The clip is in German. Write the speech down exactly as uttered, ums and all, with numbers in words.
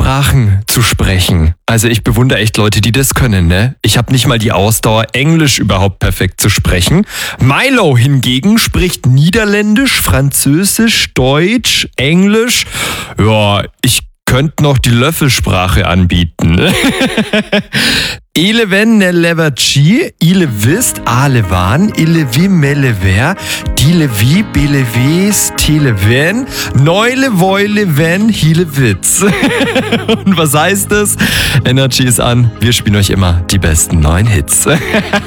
Sprachen zu sprechen. Also ich bewundere echt Leute, die das können, ne? Ich habe nicht mal die Ausdauer, Englisch überhaupt perfekt zu sprechen. Milo hingegen spricht Niederländisch, Französisch, Deutsch, Englisch. Ja, ich könnte noch die Löffelsprache anbieten. Eleven ne leverchi, ile vist, ale van, ile vi mele ver, dile vi, bele ves, tele ven, neule voile ven, hile witz. Und was heißt das? Energy ist an, wir spielen euch immer die besten neuen Hits.